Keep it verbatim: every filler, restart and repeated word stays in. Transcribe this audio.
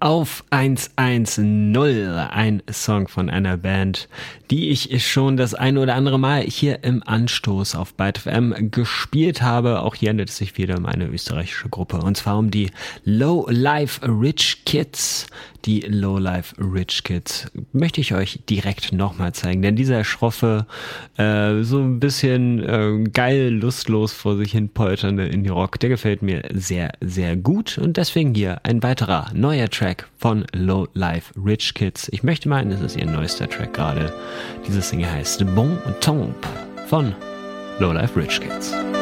Auf hundertzehn, ein Song von einer Band, die ich schon das ein oder andere Mal hier im Anstoß auf Byte F M gespielt habe. Auch hier handelt es sich wieder um eine österreichische Gruppe, und zwar um die Low Life Rich Kids. Die Low Life Rich Kids möchte ich euch direkt nochmal zeigen, denn dieser schroffe, äh, so ein bisschen äh, geil, lustlos vor sich hin polternde Indie-Rock, der gefällt mir sehr, sehr gut, und deswegen hier ein weiterer neuer Track von Low Life Rich Kids. Ich möchte meinen, es ist ihr neuester Track gerade. Dieses Ding heißt Bon Temps von Low Life Rich Kids.